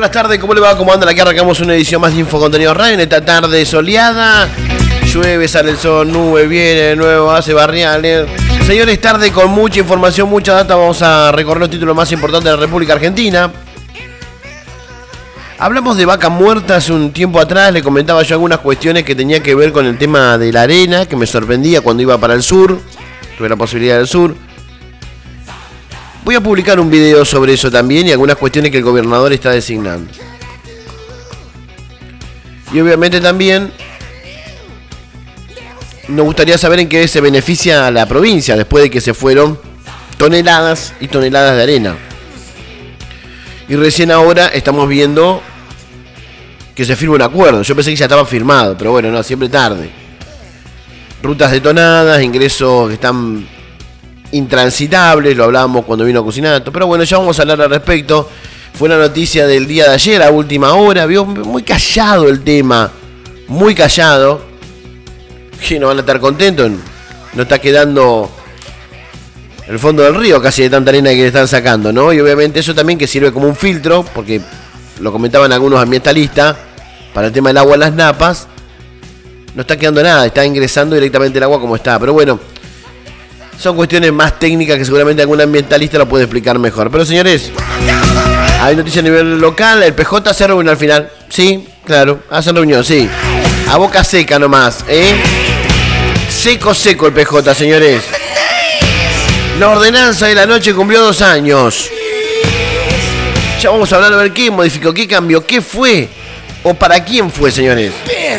buenas tardes, ¿cómo le va? ¿Cómo andan? Aquí arrancamos una edición más de Infocontenidos Radio en esta tarde soleada. Llueve, sale el sol, nube, viene de nuevo, hace barriales. Señores, tarde con mucha información, mucha data. Vamos a recorrer los títulos más importantes de la República Argentina. Hablamos de vaca muerta hace un tiempo atrás. Le comentaba yo algunas cuestiones que tenían que ver con el tema de la arena, que me sorprendía cuando iba para el sur. Tuve la posibilidad del sur. Voy a publicar un video sobre eso también y algunas cuestiones que el gobernador está designando. Y obviamente también nos gustaría saber en qué se beneficia a la provincia después de que se fueron toneladas y toneladas de arena. Y recién ahora estamos viendo que se firma un acuerdo. Yo pensé que ya estaba firmado, pero bueno, no, siempre tarde. Rutas detonadas, ingresos que están intransitables, lo hablábamos cuando vino Cocinato, pero bueno, ya vamos a hablar al respecto. Fue una noticia del día de ayer, a última hora, vio muy callado el tema, muy callado. Que no van a estar contentos, no está quedando el fondo del río casi de tanta arena que le están sacando, ¿no? Y obviamente eso también que sirve como un filtro, porque lo comentaban algunos ambientalistas, para el tema del agua en las napas, no está quedando nada, está ingresando directamente el agua como está, pero bueno, son cuestiones más técnicas que seguramente algún ambientalista lo puede explicar mejor. Pero señores, hay noticias a nivel local. El PJ se reúne al final. Sí, claro, hacen reunión, sí. A boca seca nomás, ¿eh? Seco el PJ, señores. La ordenanza de la noche cumplió 2 años. Ya vamos a hablar a ver qué modificó, qué cambió, qué fue o para quién fue, señores.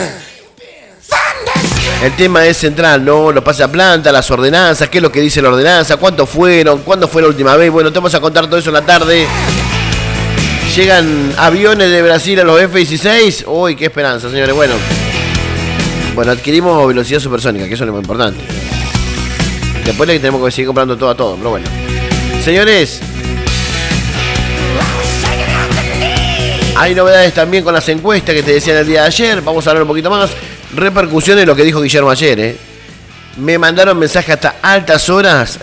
El tema es central, ¿no? Los pase a planta, las ordenanzas, qué es lo que dice la ordenanza, cuántos fueron, cuándo fue la última vez. Bueno, te vamos a contar todo eso en la tarde. Llegan aviones de Brasil a los F-16. Uy, qué esperanza, señores. Bueno, adquirimos velocidad supersónica, que eso es lo más importante. Después le tenemos que seguir comprando todo a todo, pero bueno. Señores, hay novedades también con las encuestas que te decían el día de ayer. Vamos a hablar un poquito más. Repercusiones de lo que dijo Guillermo ayer, Me mandaron mensajes hasta altas horas,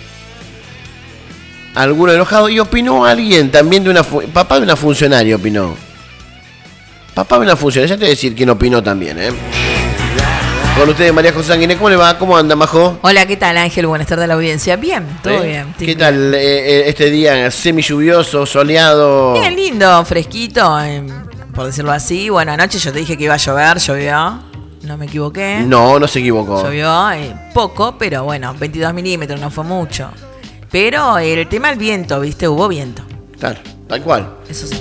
Alguno enojado. Y opinó alguien también de papá de una funcionaria opinó. Papá de una funcionaria. Ya te voy a decir quién opinó también, Con ustedes, María José Sanguiné. ¿Cómo le va? ¿Cómo anda, Majo? Hola, ¿qué tal, Ángel? Buenas tardes a la audiencia. Bien, todo bien. ¿Qué tal este día semi lluvioso, soleado? Bien lindo, fresquito, por decirlo así. Bueno, anoche yo te dije que iba a llover, llovió. No me equivoqué. No se equivocó. Llovió poco, pero bueno, 22 milímetros, no fue mucho. Pero el tema del viento, ¿viste? Hubo viento. Claro, tal cual. Eso sí.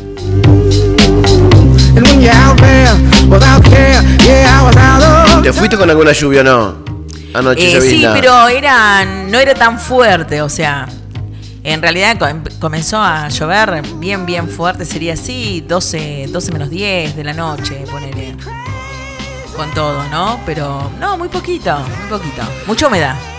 ¿Te fuiste con alguna lluvia o no? Anoche sí, pero no era tan fuerte, o sea, en realidad comenzó a llover bien fuerte, sería así, 12 menos 10 de la noche, ponele, con todo, ¿no? Pero no, muy poquito, mucha humedad.